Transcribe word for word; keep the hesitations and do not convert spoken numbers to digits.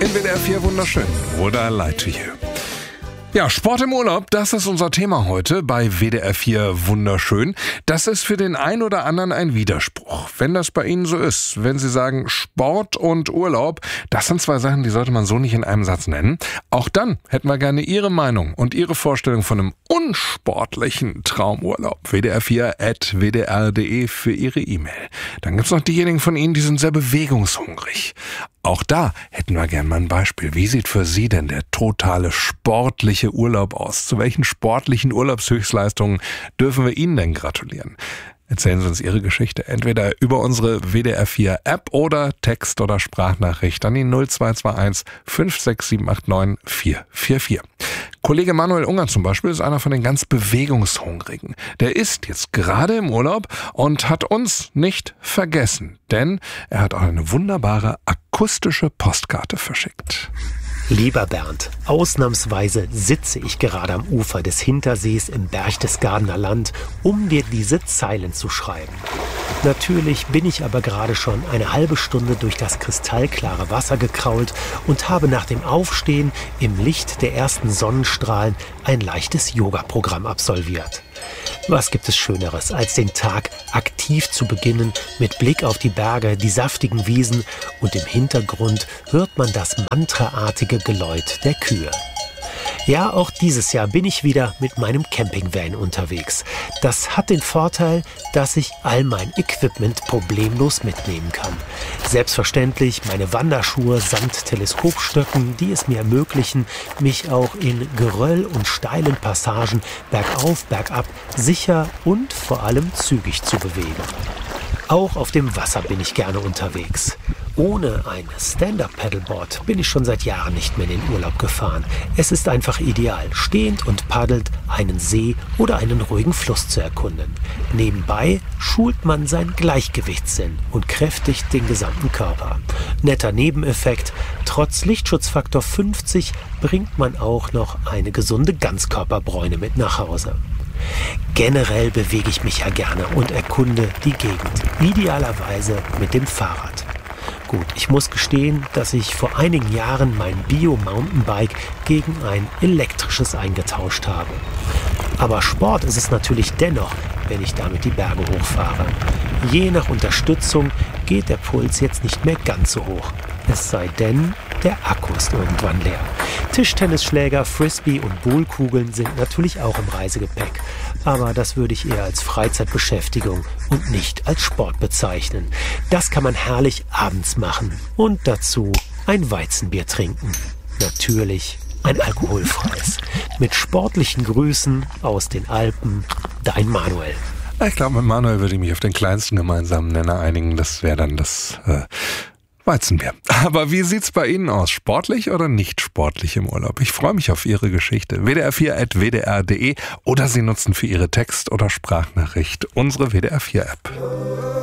in W D R vier wunderschön. Would I lie to you? Ja, Sport im Urlaub, das ist unser Thema heute bei W D R vier wunderschön. Das ist für den einen oder anderen ein Widerspruch. Wenn das bei Ihnen so ist, wenn Sie sagen Sport und Urlaub, das sind zwei Sachen, die sollte man so nicht in einem Satz nennen. Auch dann hätten wir gerne Ihre Meinung und Ihre Vorstellung von einem unsportlichen Traumurlaub. W D R vier at w d r punkt d e für Ihre E-Mail. Dann gibt's noch diejenigen von Ihnen, die sind sehr bewegungshungrig. Auch da hätten wir gern mal ein Beispiel. Wie sieht für Sie denn der totale sportliche Urlaub aus? Zu welchen sportlichen Urlaubshöchstleistungen dürfen wir Ihnen denn gratulieren? Erzählen Sie uns Ihre Geschichte entweder über unsere W D R vier App oder Text- oder Sprachnachricht an die null zwei zwei eins fünf sechs sieben acht neun vier vier vier. Kollege Manuel Unger zum Beispiel ist einer von den ganz Bewegungshungrigen. Der ist jetzt gerade im Urlaub und hat uns nicht vergessen, denn er hat auch eine wunderbare akustische Postkarte verschickt. Lieber Bernd, ausnahmsweise sitze ich gerade am Ufer des Hintersees im Berchtesgadener Land, um dir diese Zeilen zu schreiben. Natürlich bin ich aber gerade schon eine halbe Stunde durch das kristallklare Wasser gekrault und habe nach dem Aufstehen im Licht der ersten Sonnenstrahlen ein leichtes Yoga-Programm absolviert. Was gibt es Schöneres, als den Tag aktiv zu beginnen mit Blick auf die Berge, die saftigen Wiesen und im Hintergrund hört man das mantraartige Geläut der Kühe. Ja, auch dieses Jahr bin ich wieder mit meinem Campingvan unterwegs. Das hat den Vorteil, dass ich all mein Equipment problemlos mitnehmen kann. Selbstverständlich meine Wanderschuhe samt Teleskopstöcken, die es mir ermöglichen, mich auch in Geröll und steilen Passagen bergauf, bergab sicher und vor allem zügig zu bewegen. Auch auf dem Wasser bin ich gerne unterwegs. Ohne ein Stand-Up-Paddleboard bin ich schon seit Jahren nicht mehr in den Urlaub gefahren. Es ist einfach ideal, stehend und paddelt einen See oder einen ruhigen Fluss zu erkunden. Nebenbei schult man seinen Gleichgewichtssinn und kräftigt den gesamten Körper. Netter Nebeneffekt, trotz Lichtschutzfaktor fünfzig bringt man auch noch eine gesunde Ganzkörperbräune mit nach Hause. Generell bewege ich mich ja gerne und erkunde die Gegend, idealerweise mit dem Fahrrad. Gut, ich muss gestehen, dass ich vor einigen Jahren mein Bio-Mountainbike gegen ein elektrisches eingetauscht habe. Aber Sport ist es natürlich dennoch, wenn ich damit die Berge hochfahre. Je nach Unterstützung geht der Puls jetzt nicht mehr ganz so hoch. Es sei denn, der Akku ist irgendwann leer. Tischtennisschläger, Frisbee und Bowlkugeln sind natürlich auch im Reisegepäck. Aber das würde ich eher als Freizeitbeschäftigung und nicht als Sport bezeichnen. Das kann man herrlich abends machen und dazu ein Weizenbier trinken. Natürlich ein alkoholfreies. Mit sportlichen Grüßen aus den Alpen, dein Manuel. Ich glaube, mit Manuel würde ich mich auf den kleinsten gemeinsamen Nenner einigen. Das wäre dann das äh, Weizenbier. Aber wie sieht's bei Ihnen aus? Sportlich oder nicht sportlich im Urlaub? Ich freue mich auf Ihre Geschichte. W D R vier at w d r punkt d e oder Sie nutzen für Ihre Text- oder Sprachnachricht unsere W D R vier App.